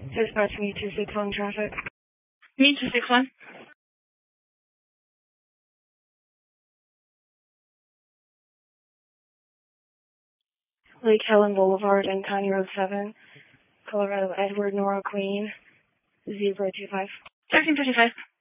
Dispatch me 261 traffic. Me 261. Lake Helen Boulevard and County Road 7, Colorado Edward, Nora Queen, 025. 1355.